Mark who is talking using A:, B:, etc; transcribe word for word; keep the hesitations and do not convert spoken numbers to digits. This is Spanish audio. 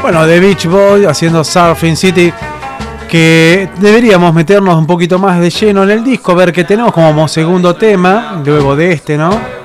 A: Bueno, The Beach Boys haciendo Surfing City, que deberíamos meternos un poquito más de lleno en el disco, ver qué tenemos como segundo tema, luego de este, ¿no?